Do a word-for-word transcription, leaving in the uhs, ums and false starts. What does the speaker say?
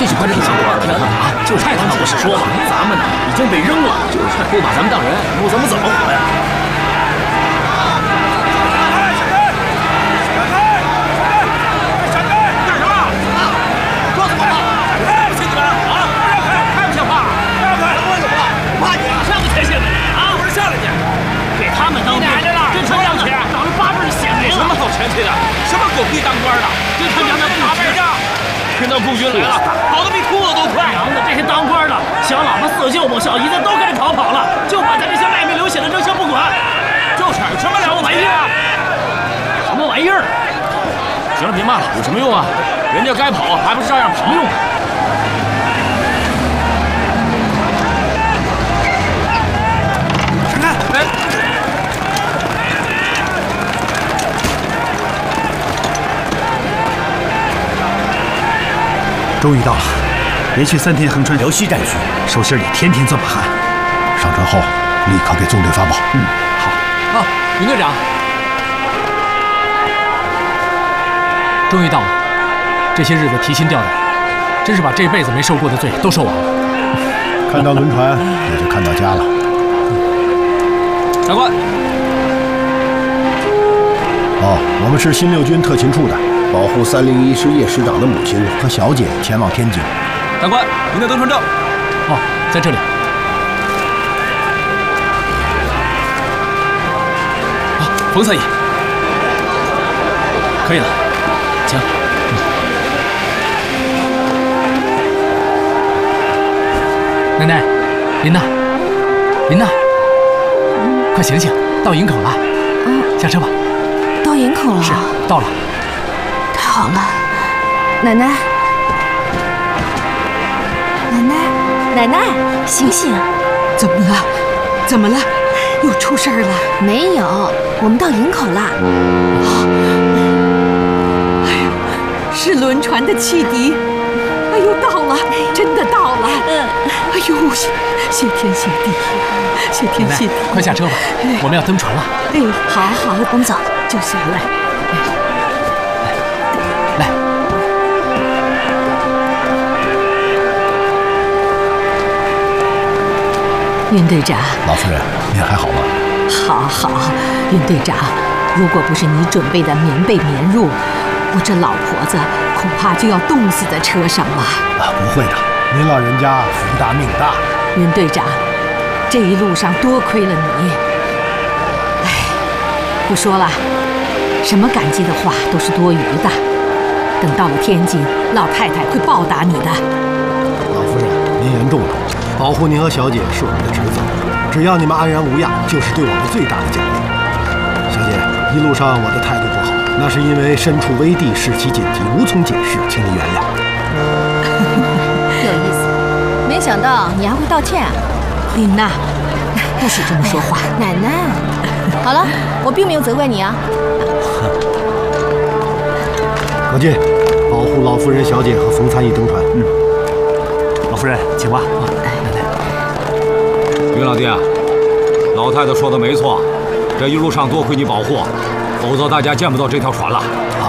这就把这个小官天哪啊！就是太他妈不是说嘛，咱们呢已经被扔了，就是不把咱们当人，以后咱们怎么活呀？ 前去的什么狗屁当官的，就看咱们打败仗，听到顾军来了，跑得比兔子都快。 娘的，这些当官的，小喇叭、四舅母、小姨子都跟着逃跑了，就把咱这些卖命流血的扔下不管。 就是什么了不起啊？ 什么玩意儿？ 行了，别骂了，有什么用啊？人家该跑还不是照样跑？用。闪开！哎。 终于到了，连续三天横穿辽西战区，手心里天天钻把汗。 上船后立刻给纵队发报。 嗯，好。 啊，云队长，终于到了。这些日子提心吊胆，真是把这辈子没受过的罪都受完了。 看到轮船，也就看到家了。 长官。 哦，我们是新六军特勤处的。 保护三零一师叶师长的母亲和小姐前往天津。 长官，您的登船证。哦，在这里。啊，冯参议，可以了，请。嗯、奶奶，琳娜，琳娜，嗯、快醒醒，到营口了。嗯，下车吧。 到营口了。 是，到了。 好了，奶奶，奶奶，奶奶，醒醒！ 怎么了？怎么了？又出事儿了？ 没有，我们到营口了。 哎呦，是轮船的汽笛！哎呦，到了，真的到了！嗯，哎呦，谢谢天谢地，谢天谢地！ 快下车吧，我们要登船了。 哎，好好， 我们走， 就下来。 云队长， 老夫人，您还好吗？ 好好，云队长，如果不是你准备的棉被棉褥，我这老婆子恐怕就要冻死在车上了。 啊，不会的，您老人家福大命大。 云队长，这一路上多亏了你。哎，不说了，什么感激的话都是多余的。等到了天津，老太太会报答你的。 老夫人，您言重了。 保护您和小姐是我们的职责，只要你们安然无恙，就是对我们最大的奖励。小姐，一路上我的态度不好，那是因为身处危地，事情紧急，无从解释，请你原谅。 有意思，没想到你还会道歉啊， 琳娜，不许这么说话。 奶奶，好了，我并没有责怪你啊。 高进，保护老夫人、小姐和冯参议登船。嗯。 老夫人，请吧。啊，奶奶， 云老弟啊，老太太说的没错，这一路上多亏你保护，否则大家见不到这条船了。